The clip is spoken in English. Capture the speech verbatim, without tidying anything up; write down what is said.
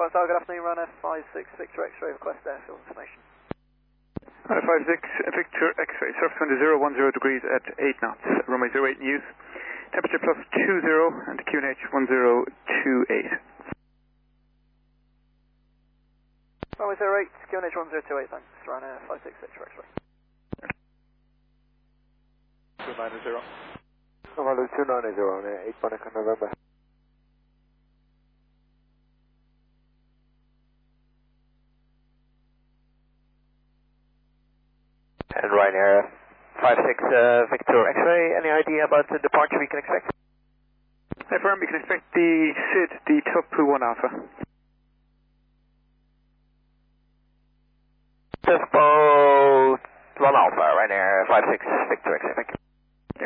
Quasar, good afternoon, Runner five six Victor X-ray, request airfield information. Runner five six Victor X-ray, surface wind zero one zero degrees at eight knots, runway zero eight in use, temperature plus two zero and Q N H one zero two eight. Runway zero eight, Q N H one zero two eight, thanks, Runner five six Victor X-ray. two nine zero. November two nine zero, on eight Monaco November. And Ryanair five six uh, Victor X-ray, any idea about the departure we can expect? Hey, firm, you can expect the S I D, the Tupu one Alpha. Tupu one Alpha, Ryanair five six Victor X-ray, thank you.